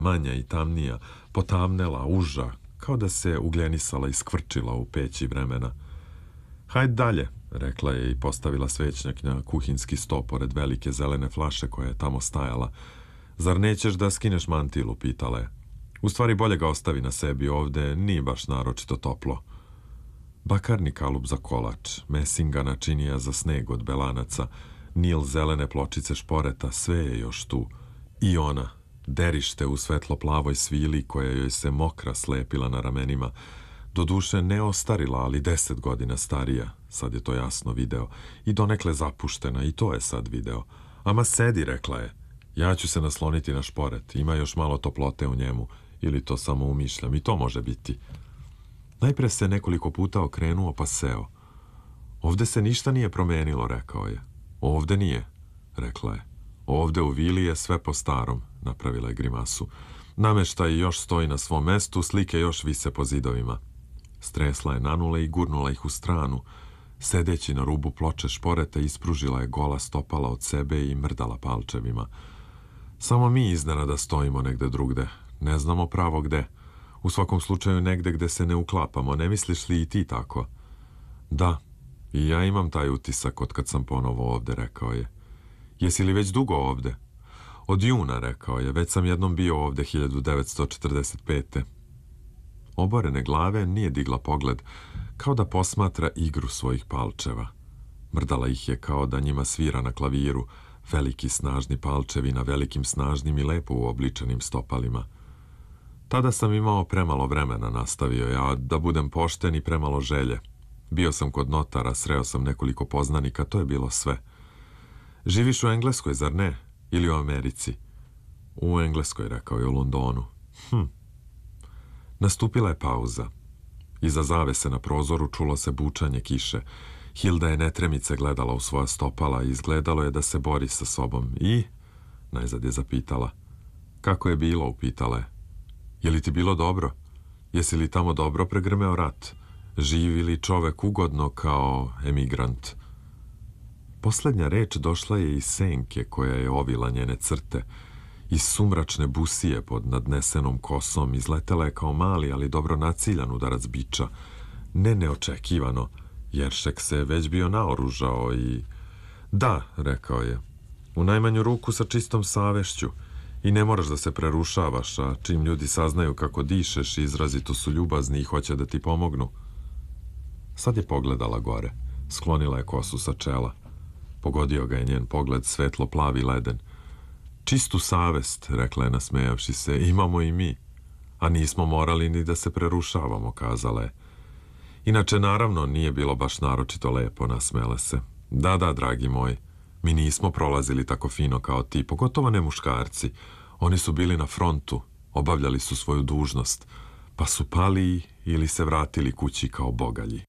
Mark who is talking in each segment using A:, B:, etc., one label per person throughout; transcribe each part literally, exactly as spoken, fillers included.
A: manja i tamnija, potamnela, uža, kao da se ugljenisala i skvrčila u peći vremena. Hajde dalje, rekla je i postavila svećnjak na kuhinski sto pored velike zelene flaše koja je tamo stajala. Zar nećeš da skineš mantilu, pitala je. U stvari bolje ga ostavi na sebi, ovde nije baš naročito toplo. Bakarni kalup za kolač, mesinga načinija za sneg od belanaca, nil zelene pločice šporeta, sve je još tu. I ona, derište u svetlo-plavoj svili koja joj se mokra slepila na ramenima, doduše ne ostarila, ali deset godina starija, sad je to jasno video, i donekle zapuštena, i to je sad video. Ama sedi, rekla je, ja ću se nasloniti na šporet, ima još malo toplote u njemu, ili to samo umišljam, i to može biti. Najpre se nekoliko puta okrenuo pa seo. Ovde se ništa nije promenilo, rekao je. Ovde nije, rekla je. Ovde u vili je sve po starom, napravila je grimasu. Nameštaj još stoji na svom mestu, slike još vise po zidovima. Stresla je nanule i gurnula ih u stranu. Sedeći na rubu ploče šporeta, ispružila je gola stopala od sebe i mrdala palčevima. Samo mi iznenada stojimo negde drugde. Ne znamo pravo gde. U svakom slučaju negde gde se ne uklapamo. Ne misliš li i ti tako? Da, i ja imam taj utisak od kad sam ponovo ovde, rekao je. Jesi li već dugo ovde? Od juna, rekao je. Već sam jednom bio ovde hiljadu devetsto četrdeset pete. Oborene glave nije digla pogled, kao da posmatra igru svojih palčeva. Mrdala ih je kao da njima svira na klaviru, veliki snažni palčevi na velikim snažnim i lepo uobličenim stopalima. Tada sam imao premalo vremena, nastavio je, a da budem pošten i premalo želje. Bio sam kod notara, sreo sam nekoliko poznanika, to je bilo sve. Živiš u Engleskoj, zar ne? Ili u Americi? U Engleskoj, rekao je, u Londonu. Hm. Nastupila je pauza. Iza zavese na prozoru čulo se bučanje kiše. Hilda je netremice gledala u svoja stopala i izgledalo je da se bori sa sobom. I? Najzad je zapitala. Kako je bilo, upitala je. Je li ti bilo dobro? Jesi li tamo dobro pregrmeo rat? Živi li čovek ugodno kao emigrant? Poslednja reč došla je iz senke koja je ovila njene crte. Iz sumračne busije pod nadnesenom kosom izletela je kao mali, ali dobro naciljan udarac biča. Ne neočekivano, Jeršek se već bio naoružao i... Da, rekao je, u najmanju ruku sa čistom savešću. I ne moraš da se prerušavaš, a čim ljudi saznaju kako dišeš, izrazito su ljubazni i hoće da ti pomognu. Sad je pogledala gore, sklonila je kosu sa čela. Pogodio ga je njen pogled svetlo plavi leden. Čistu savest, rekla je nasmejavši se, imamo i mi. A nismo morali ni da se prerušavamo, kazala je. Inače, naravno, nije bilo baš naročito lepo, nasmele se. Da, da, dragi moj, mi nismo prolazili tako fino kao ti, pogotovo ne muškarci. Oni su bili na frontu, obavljali su svoju dužnost, pa su pali ili se vratili kući kao bogalji.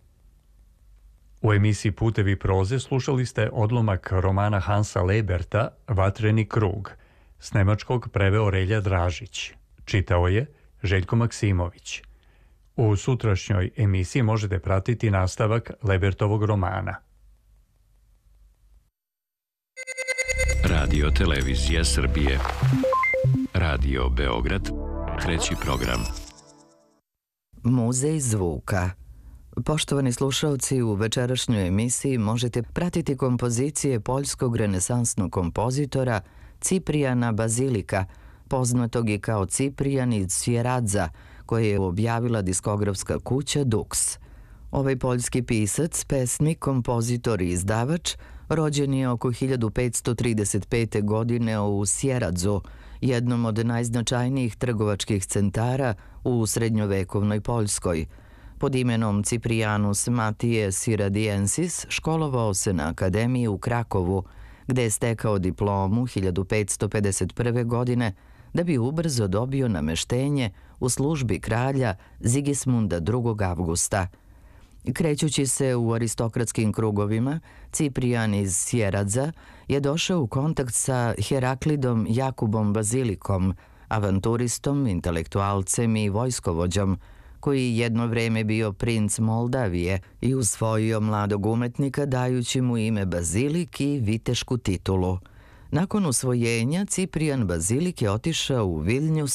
B: U emisiji Putevi proze slušali ste odlomak romana Hansa Leberta Vatreni krug. S nemačkog preveo Relja Dražić. Čitao je Željko Maksimović. U sutrašnjoj emisiji možete pratiti nastavak Lebertovog romana.
C: Radio Televizija Srbije. Radio Beograd. Treći program.
D: Muzej zvuka. Poštovani slušalci, u večerašnjoj emisiji možete pratiti kompozicije poljskog renesansnog kompozitora Ciprijana Bazilika, poznatog i kao Ciprijan iz Sjeradza, koje je objavila diskografska kuća Dux. Ovaj poljski pisac, pesnik, kompozitor i izdavač rođen je oko hiljadu petsto trideset pete. godine u Sjeradzu, jednom od najznačajnijih trgovačkih centara u srednjovekovnoj Poljskoj. Pod imenom Ciprianus Matije Siradiensis školovao se na akademiji u Krakovu, gde je stekao diplomu hiljadu petsto pedeset prve. godine, da bi ubrzo dobio nameštenje u službi kralja Zigismunda drugog. avgusta. Krećući se u aristokratskim krugovima, Ciprijan iz Sjeradza je došao u kontakt sa Heraklidom Jakubom Bazilikom, avanturistom, intelektualcem i vojskovođom, koji jedno vreme bio princ Moldavije i usvojio mladog umetnika dajući mu ime Bazilik i vitešku titulu. Nakon usvojenja, Ciprijan Bazilik je otišao u Viljnjus